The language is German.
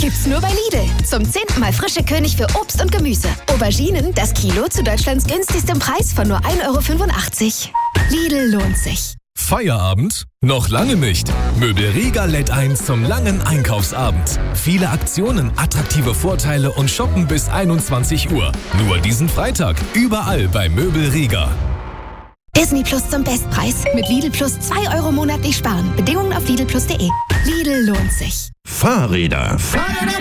gibt's nur bei Lidl. Zum 10. Mal frische König für Obst und Gemüse. Auberginen, das Kilo zu Deutschlands günstigstem Preis von nur 1,85 €. Lidl lohnt sich. Feierabend? Noch lange nicht. Möbel Riga lädt ein zum langen Einkaufsabend. Viele Aktionen, attraktive Vorteile und Shoppen bis 21 Uhr. Nur diesen Freitag. Überall bei Möbel Riga. Disney Plus zum Bestpreis. Mit Lidl Plus 2 € monatlich sparen. Bedingungen auf lidlplus.de. Lidl lohnt sich. Fahrräder.